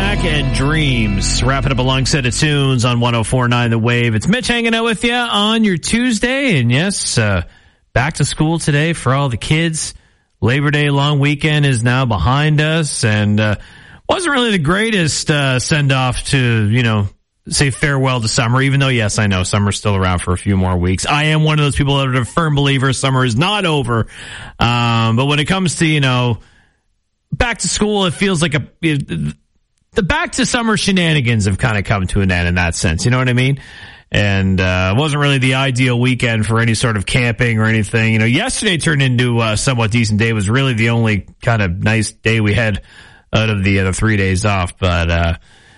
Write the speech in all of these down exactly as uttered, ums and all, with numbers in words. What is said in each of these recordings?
Mac and Dreams. Wrapping up a long set of tunes on one oh four point nine The Wave. It's Mitch hanging out with you on your Tuesday. And yes, uh, back to school today for all the kids. Labor Day long weekend is now behind us. And uh, wasn't really the greatest uh, send-off to, you know, say farewell to summer, even though, yes, I know summer's still around for a few more weeks. I am one of those people that are a firm believer summer is not over. Um, but when it comes to, you know, back to school, it feels like a... It, the back to summer shenanigans have kind of come to an end in that sense. You know what I mean? And, uh, it wasn't really the ideal weekend for any sort of camping or anything. You know, yesterday turned into a somewhat decent day. It was really the only kind of nice day we had out of the, uh, the three days off. But, uh,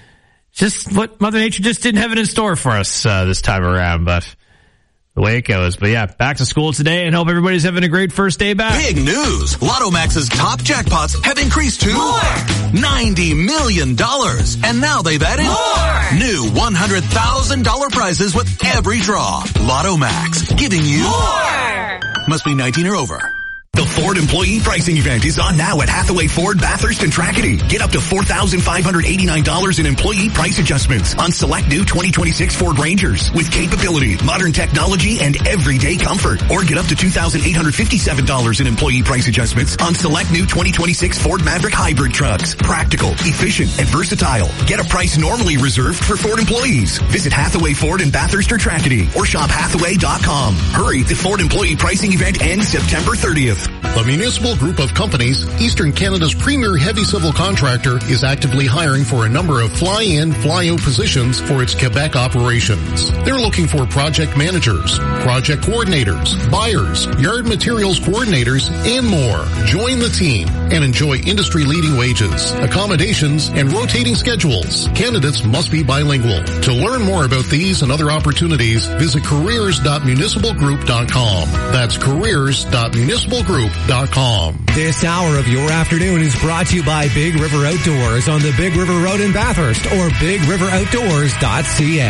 just what Mother Nature just didn't have it in store for us, uh, this time around. But the way it goes. But yeah, back to school today and hope everybody's having a great first day back. Big news. Lotto Max's top jackpots have increased to more. ninety million dollars. And now they've added more. New one hundred thousand dollars prizes with every draw. Lotto Max, giving you more. Must be nineteen or over. The Ford Employee Pricing Event is on now at Hathaway Ford, Bathurst, and Tracadie. Get up to four thousand five hundred eighty-nine dollars in employee price adjustments on select new twenty twenty-six Ford Rangers with capability, modern technology, and everyday comfort. Or get up to two thousand eight hundred fifty-seven dollars in employee price adjustments on select new twenty twenty-six Ford Maverick Hybrid trucks. Practical, efficient, and versatile. Get a price normally reserved for Ford employees. Visit Hathaway Ford in Bathurst or Tracadie or shop hathaway dot com. Hurry, the Ford Employee Pricing Event ends September thirtieth. The Municipal Group of Companies, Eastern Canada's premier heavy civil contractor, is actively hiring for a number of fly-in, fly-out positions for its Quebec operations. They're looking for project managers, project coordinators, buyers, yard materials coordinators, and more. Join the team and enjoy industry-leading wages, accommodations, and rotating schedules. Candidates must be bilingual. To learn more about these and other opportunities, visit careers dot municipal group dot com. That's careers dot municipal group dot com. This hour of your afternoon is brought to you by Big River Outdoors on the Big River Road in Bathurst or big river outdoors dot c a.